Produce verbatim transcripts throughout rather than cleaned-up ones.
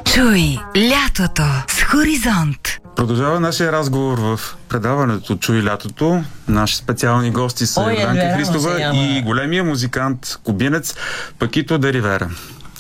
Чуй лятото с Хоризонт. Продължава нашия разговор в предаването Чуй лятото. Наши специални гости са Ой, Йорданка Елвера, Христова и големия музикант, кубинец Пакито де Ривера.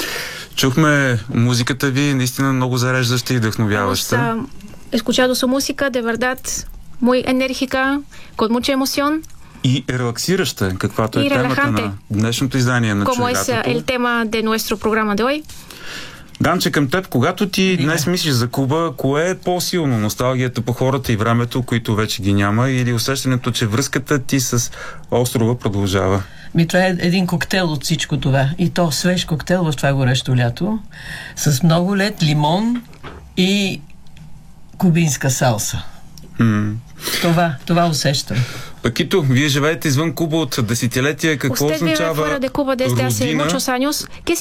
Чухме музиката ви, наистина много зареждаща и вдъхновяваща. He escuchado su música, de verdad, muy enérgica, con mucha emoción. И релаксираща, каквато е темата на днешното издание на Чуй лятото. Como es el tema de nuestro programa de hoy. Данче, към теб, когато ти днес мислиш за Куба, кое е по-силно? Носталгията по хората и времето, които вече ги няма, или усещането, че връзката ти с острова продължава? Ми, това е един коктейл от всичко това. И то свеж коктейл в това горещо лято, с много лед, лимон и кубинска салса. Mm. Това, това усещам. Пакито, вие живеете извън Куба от десетилетия. Какво означава родина?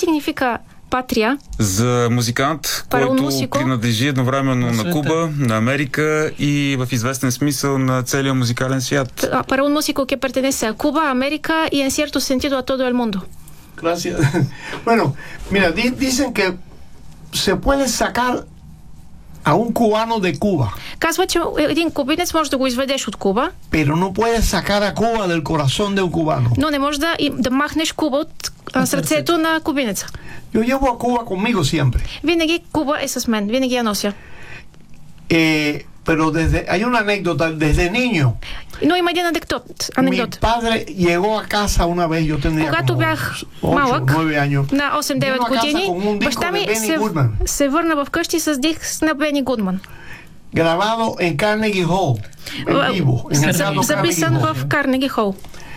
Патрия. За музикант, който принадлежи едновременно на, на Куба, на Америка и в известен смисъл на целия музикален свят. Para un músico que pertenece a Cuba, América y en cierto sentido a todo el mundo. Gracias. Bueno, mira, di dicen que se puede sacar a un cubano de Cuba. Казва, че един кубинец може да го изведеш от Куба. Pero no puedes sacar a Cuba del corazón de un cubano. Но не можеш да, да махнеш Куба от сърцето на кубинеца. Yo llevo a Cuba conmigo siempre. Винаги Куба е с мен, винаги я нося. Eh, pero desde hay una anécdota desde niño. Но има един анекдот. анекдот. Mi padre llegó a casa una vez, yo tenía Когато бях малък, на осем-девет години, баща ми се, се върна в къщи с диск на Бени Гудман. Grabado en Carnegie Hall, en vivo, en el teatro записан Carnegie Hall. в Карнеги Хол.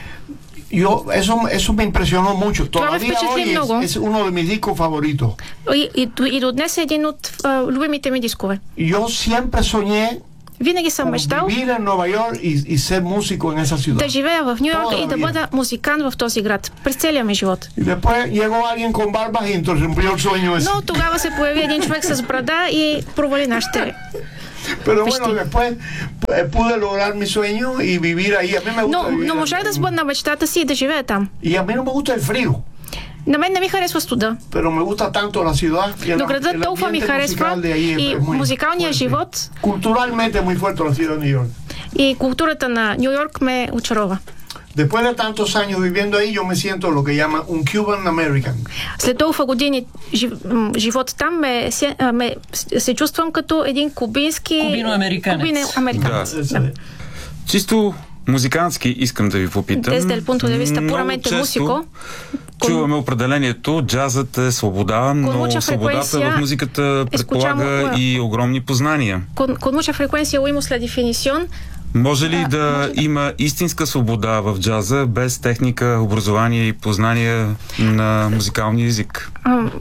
Yo, eso, eso me impresionó mucho. Todavía hoy es, es uno de mis discos favoritos. И, и, и до днес е един от а, любимите ми дискове. Yo siempre soñé винаги съм мечтал vivir en Nueva York y, y ser músico en esa ciudad. Да живея в Ню Йорк и да бъда музикант в този град през целия ми живот. Y después llegó alguien con barbas y interrumpió el sueño ese. Но тогава се появи един човек с брада и провали нашите. Pero bueno, después pude lograr mi sueño y vivir ahí. A mí me gusta но, vivir. Но можах да сбъдна мечтата си и да живея там. Y a mí no me gusta el frío. На мен не ми харесва студа. Pero me gusta tanto la ciudad. Но градът толкова ми харесва и музикалният живот. Culturalmente es muy fuerte la ciudad de New York. И културата на Ню Йорк ме очарова. Después de tantos años viviendo ahí, yo me siento lo que llaman un Cuban American. След толкова години жив, живот там ме, се, ме, се чувствам като един кубински кубино-американец. Кубино-американец. Да. Да. Чисто музикантски искам да ви попитам. Desde el punto de vista puramente músico. Чуваме определението, джазът е свобода, но свободата в музиката предполага и огромни познания. Con, con mucha frecuencia oímos la definición. Може ли да има истинска свобода в джаза без техника, образование и познание на музикалния език?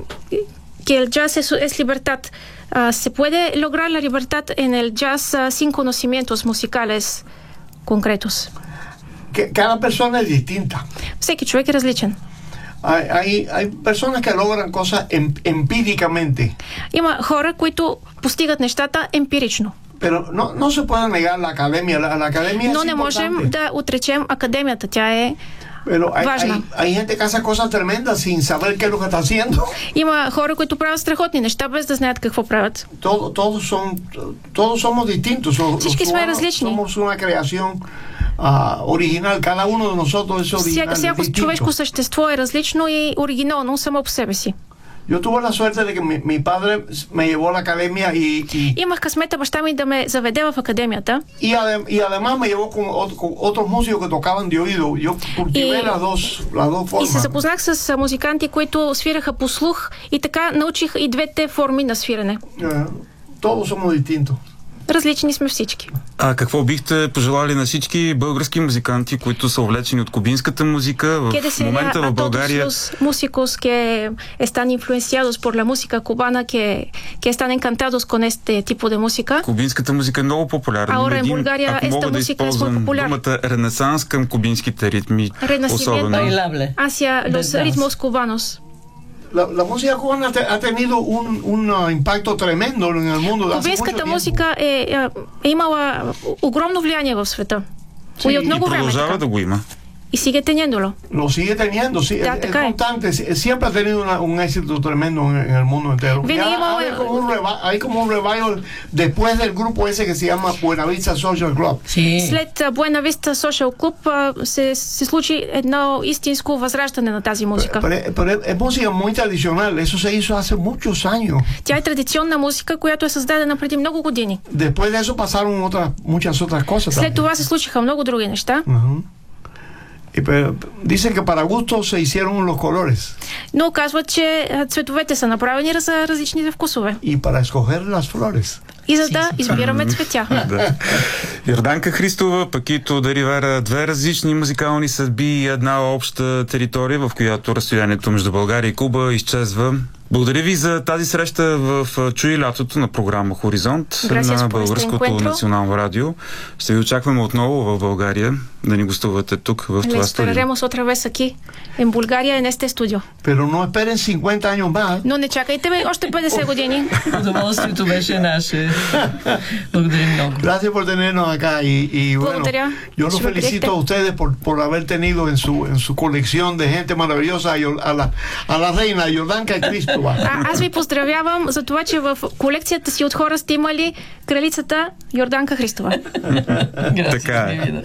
Que el jazz es, es libertad. Uh, se puede lograr la libertad en el jazz uh, sin conocimientos musicales concretos. Cada persona es distinta. Всеки човек е различен. Hay, hay, hay personas que logran cosas em, empíricamente. Има хора, които постигат нещата емпирично. Pero no, no se puede negar la academia. La, la academia Но es не можем да отречем академията. Тя е Pero hay, важна. Hay, hay gente que hace cosas tremendas sin saber qué es lo que está haciendo. Има хора, които правят страхотни неща, без да знаят какво правят. Todo, todos son, todos somos distintos. Всички сме различни. Somos una creación uh, original. Cada uno de nosotros es original. Всяко човешко същество е различно и оригинално само по себе си. Yo tuve la suerte de que mi, mi padre me llevó a la academia y, y имах късмета баща ми да ме заведе в академията. Y, adem, y además me llevó con, con otros músicos que tocaban de oído. Yo cultivé las dos, las dos formas. И се запознах с музиканти, които свираха по слух и така научих и двете форми на свирене. Uh, todos somos distintos. Различни сме всички. А какво бихте пожелали на всички български музиканти, които са увлечени от кубинската музика в момента в България? Los músicos que están influenciados por la música cubana, que, que están encantados con este tipo de música. Кубинската музика е много популярна. Ahora en Bulgaria esta música es muy popular. Думата ренесанс към кубинските ритми. Renacimiento hacia los ritmos cubanos. La, la música cubana ha tenido un, un uh, impacto tremendo en el mundo. Кубинската музика е, е, е имала огромно влияние в света. И, и продължава да го има. y sigue teniéndolo. Lo sigue teniendo, sí, Ya es, te es cae. constante, sie- siempre ha tenido una- un éxito tremendo en, en el mundo entero. Venimos- Ya hay, como un reva- hay como un revival después del grupo ese que se llama Buenavista Social Club. Sí. След а, Buena Vista Social Club а, се, се случи едно истинско възраждане на тази музика. Pero, pero es, es música muy tradicional, eso se hizo hace muchos años. Тя е традиционна музика, която е създадена преди много години. Después de eso pasaron otras, muchas otras cosas. След también. това се случиха много други неща, Ujú. Y, pero, dicen que para gusto se hicieron los colores но казват, че а, цветовете са направени за различните вкусове. y para escoger las flores. И за да избираме цветя. Да. Йорданка Христова, Пакито Даривера, две различни музикални съдби и една обща територия, в която разстоянието между България и Куба изчезва. Благодаря ви за тази среща в Чуй лятото на програма Хоризонт Gracias на por este Българското encuentro. национално радио. Ще ви очакваме отново в България да ни гостувате тук в Les това студио. esperaremos otra vez aquí en Bulgaria en este estudio. Pero no esperen cincuenta años más. Но не чакайте бе, още петдесет години. Удоволствието беше наше. Благодарим много. Gracias por tenernos acá y, y bueno, Благодаря. yo los Ще ме felicito приехте. a ustedes por, por haber tenido en su en su colección de gente maravillosa a, Yol- a la a la reina Yordanka y Cristóbal. А, аз ви поздравявам за това, че в колекцията си от хора сте имали кралицата Йорданка Христова. Така е. Грация.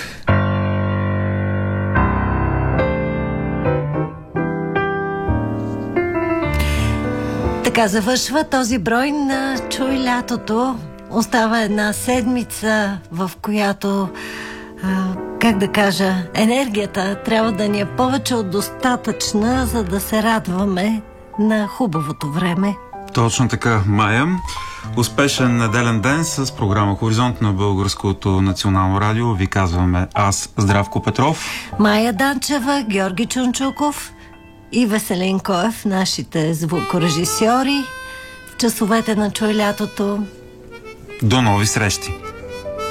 Така завършва този брой на Чуй лятото. Остава една седмица, в която, а, как да кажа, енергията трябва да ни е повече от достатъчна, за да се радваме на хубавото време. Точно така, Майя. Успешен неделен ден с програма Хоризонт на Българското национално радио. Ви казваме аз, Здравко Петров. Майя Данчева, Георги Чунчуков и Веселин Коев, нашите звукорежисьори. В часовете на Чуй лятото. До нови срещи!